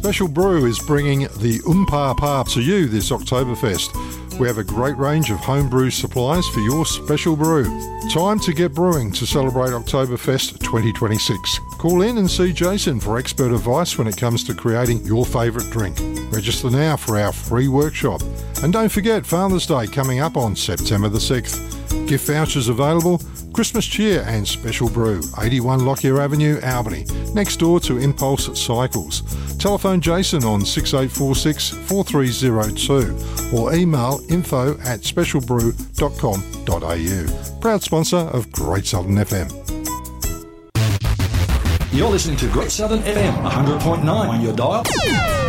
Special Brew is bringing the Pa to you this Oktoberfest. We have a great range of homebrew supplies for your special brew. Time to get brewing to celebrate Oktoberfest 2026. Call in and see Jason for expert advice when it comes to creating your favourite drink. Register now for our free workshop. And don't forget Father's Day coming up on September the 6th. Gift vouchers available, Christmas cheer and special brew, 81 Lockyer Avenue, Albany, next door to Impulse Cycles. Telephone Jason on 6846 4302 or email info@specialbrew.com.au. Proud sponsor of Great Southern FM. You're listening to Great Southern FM 100.9 on your dial.